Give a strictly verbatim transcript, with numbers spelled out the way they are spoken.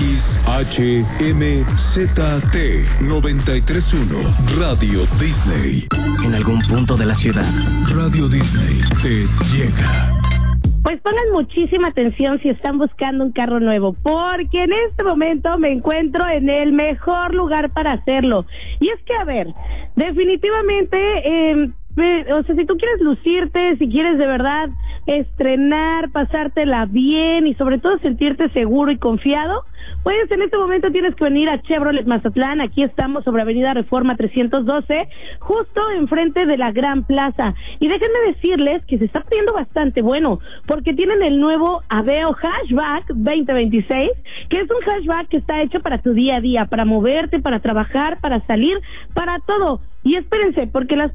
X H M Z T noventa y tres punto uno Radio Disney. En algún punto de la ciudad, Radio Disney te llega. Pues pongan muchísima atención si están buscando un carro nuevo, porque en este momento me encuentro en el mejor lugar para hacerlo. Y es que, a ver, definitivamente, eh, eh, o sea, si tú quieres lucirte, si quieres de verdad estrenar, pasártela bien y sobre todo sentirte seguro y confiado, pues en este momento tienes que venir a Chevrolet Mazatlán. Aquí estamos sobre Avenida Reforma trescientos doce, justo enfrente de la Gran Plaza. Y déjenme decirles que se está poniendo bastante bueno, porque tienen el nuevo Aveo Hatchback veinte veintiséis, que es un hatchback que está hecho para tu día a día, para moverte, para trabajar, para salir, para todo. Y espérense, porque las